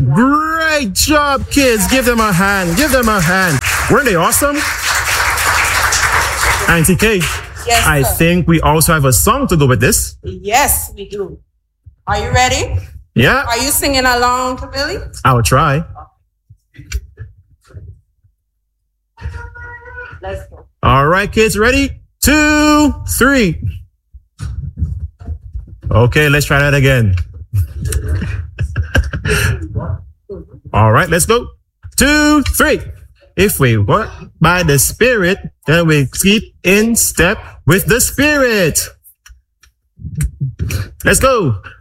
Great job, kids. Give them a hand. Give them a hand. Weren't they awesome? Auntie K, Yes, I sir. think we also have a song to go with this. Yes, we do. Are you ready? Yeah, Are you singing along to Billy? I'll try. Let's go. All right, kids, ready? 2, 3. Okay, let's try that again. All right, let's go. 2, 3. If we walk by the Spirit, then we keep in step with the Spirit. Let's go.